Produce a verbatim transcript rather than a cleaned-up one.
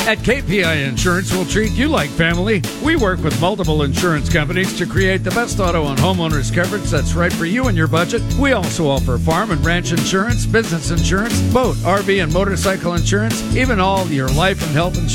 At K P I Insurance, we'll treat you like family. We work with multiple insurance companies to create the best auto and homeowners coverage that's right for you and your budget. We also offer farm and ranch insurance, business insurance, boat, R V, and motorcycle insurance, even all your life and health insurance.